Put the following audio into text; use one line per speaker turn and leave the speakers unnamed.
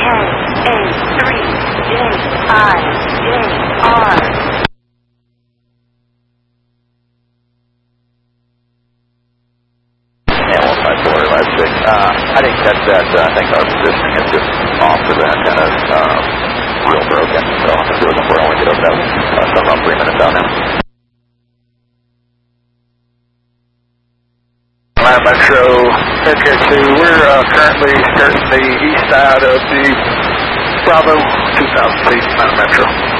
I didn't catch that. I think our positioning is just off to the antenna, real broken. So I'm going to do it before I only get up that. So I'm about 3 minutes out now. Metro NK2, we're currently skirting the east side of the Bravo 2000 feet Metro.